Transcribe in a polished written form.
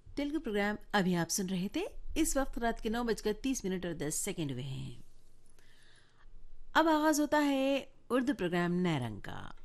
Telugu programme अभी आप सुन रहे थे। इस वक्त रात के 9:30 और 10 सेकंड हुए हैं। अब आगाज होता है उर्दू प्रोग्राम नए रंग का।